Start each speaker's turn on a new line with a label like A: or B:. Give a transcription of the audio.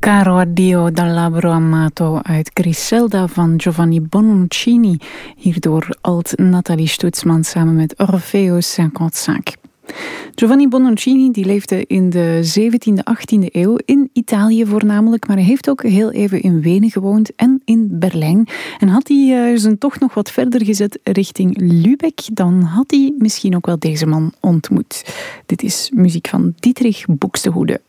A: Caro addio dal labbro amato uit Griselda van Giovanni Bononcini. Hierdoor alt Nathalie Stutzman samen met Orfeo 55. Giovanni Bononcini die leefde in de 17e, 18e eeuw in Italië voornamelijk, maar hij heeft ook heel even in Wenen gewoond en in Berlijn. En had hij zijn tocht nog wat verder gezet richting Lübeck, dan had hij misschien ook wel deze man ontmoet. Dit is muziek van Dietrich Buxtehude.